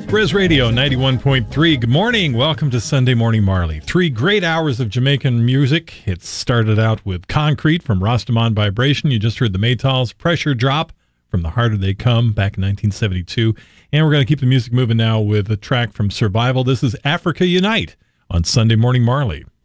Res Radio 91.3. Good morning. Welcome to Sunday Morning Marley. 3 great hours of Jamaican music. It started out with Concrete from Rastaman Vibration. You just heard the Maytals, Pressure Drop from The Harder They Come back in 1972. And we're going to keep the music moving now with a track from Survival. This is Africa Unite on Sunday Morning Marley.